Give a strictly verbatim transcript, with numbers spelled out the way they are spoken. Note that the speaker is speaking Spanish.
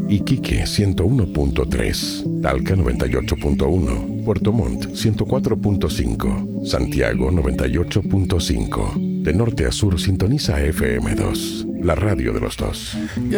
Iquique ciento uno punto tres, Talca noventa y ocho punto uno, Puerto Montt ciento cuatro punto cinco, Santiago noventa y ocho punto cinco. De norte a sur sintoniza F M dos, la radio de los dos. Ya